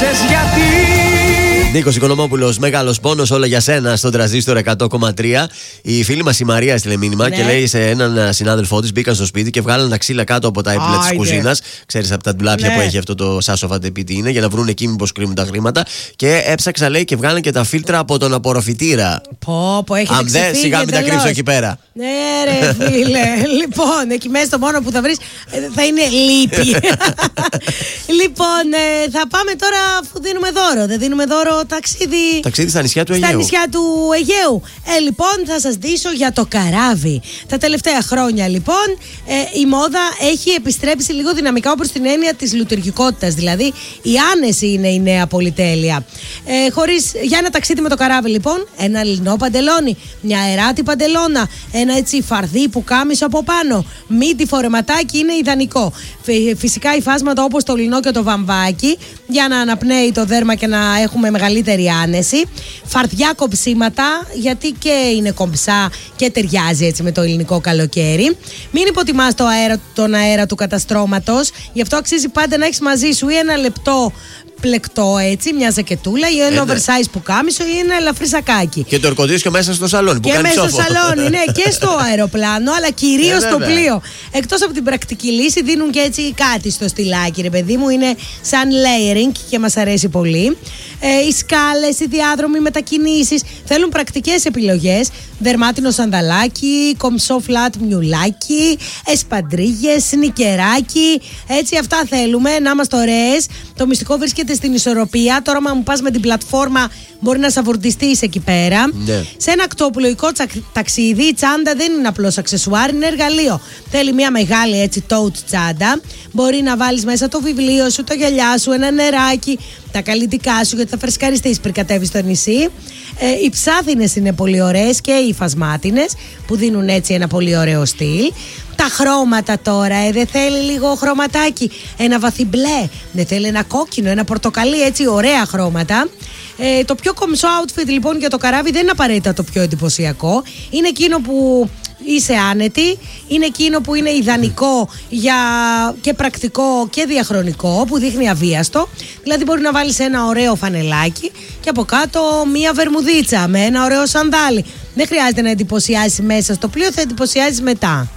Ξέρεις γιατί. Νίκος Οικονομόπουλος, Μεγάλος Πόνος, όλα για σένα στον Τρανζίστορ 100,3. Η φίλη μας η Μαρία έστειλε μήνυμα και λέει σε έναν συνάδελφό της: μπήκαν στο σπίτι και βγάλαν τα ξύλα κάτω από τα έπιπλα της κουζίνας. Ξέρεις, από τα ντουλάπια που έχει αυτό το σάσοφα τι είναι, για να βρουν εκεί μήπως κρύβουν τα χρήματα. Και έψαξα, λέει, και βγάλαν και τα φίλτρα από τον απορροφητήρα. Πω, έχετε αν δεν, σιγά μην τα κρύψω εκεί πέρα. Ναι, ρε φίλε. Λοιπόν, εκεί μέσα το μόνο που θα βρεις θα είναι λύπη. Λοιπόν, θα πάμε τώρα, αφού δίνουμε δώρο. Δεν δίνουμε δώρο ταξίδι. Ταξίδι στα νησιά του Αιγαίου. Στα νησιά του Αιγαίου. Λοιπόν, θα σας δείσω για το καράβι. Τα τελευταία χρόνια, λοιπόν, η μόδα έχει επιστρέψει λίγο δυναμικά, όπως την έννοια της λειτουργικότητας. Δηλαδή, η άνεση είναι η νέα πολυτέλεια. Για ένα ταξίδι με το καράβι, λοιπόν, ένα λινό παντελόνι, μια αεράτη παντελώνα, ένα έτσι φαρδί που κάμισο από πάνω, μύτη φορεματάκι είναι ιδανικό. Φυσικά υφάσματα όπως το λινό και το βαμβάκι για να αναπνέει το δέρμα και να έχουμε μεγαλύτερη άνεση. Φαρδιά κομψίματα, γιατί και είναι κομψά και ταιριάζει έτσι με το ελληνικό καλοκαίρι. Μην υποτιμάς τον αέρα του καταστρώματος, γι' αυτό αξίζει πάντα να έχεις μαζί σου ή ένα λεπτό πλεκτό έτσι, μια ζακετούλα ή ένα oversize πουκάμισο ή ένα ελαφρύ σακάκι. Και το ορκωτήριο μέσα στο σαλόνι που και κάνει μέσα ψόφο. στο σαλόνι, ναι, και στο αεροπλάνο, αλλά κυρίως στο πλοίο. Εκτός από την πρακτική λύση, δίνουν και έτσι κάτι στο στυλάκι, ρε παιδί μου. Είναι σαν layering και μας αρέσει πολύ. Οι σκάλες, οι διάδρομοι μετακινήσεις θέλουν πρακτικές επιλογές. Δερμάτινο σανδαλάκι, κομψό φλατ μιουλάκι, εσπαντρίγες, σνικεράκι. Έτσι, αυτά θέλουμε, να είμαστε ωραίες. Το μυστικό βρίσκεται στην ισορροπία. Τώρα, άμα μου πας με την πλατφόρμα, μπορεί να σαβουρντιστείς εκεί πέρα. Ναι. Σε ένα ακτοπλοϊκό ταξίδι, η τσάντα δεν είναι απλώς αξεσουάρ, είναι εργαλείο. Θέλει μια μεγάλη έτσι tote τσάντα. Μπορεί να βάλεις μέσα το βιβλίο σου, το γυαλιά σου, ένα νεράκι, τα καλλιτικά σου, γιατί θα φρεσκαριστείς πριν κατέβεις στο νησί. Οι ψάθινες είναι πολύ ωραίες και οι φασμάτινες που δίνουν έτσι ένα πολύ ωραίο στυλ. Τα χρώματα τώρα, δεν θέλει λίγο χρωματάκι, ένα βαθύ μπλε, δεν θέλει ένα κόκκινο, ένα πορτοκαλί, έτσι ωραία χρώματα. Το πιο κομψό outfit λοιπόν για το καράβι δεν είναι απαραίτητα το πιο εντυπωσιακό. Είναι εκείνο που είσαι άνετη, είναι εκείνο που είναι ιδανικό και πρακτικό και διαχρονικό, που δείχνει αβίαστο. Δηλαδή μπορεί να βάλεις ένα ωραίο φανελάκι και από κάτω μία βερμουδίτσα με ένα ωραίο σανδάλι. Δεν χρειάζεται να εντυπωσιάσεις μέσα στο πλοίο, θα εντυπωσιάσεις μετά.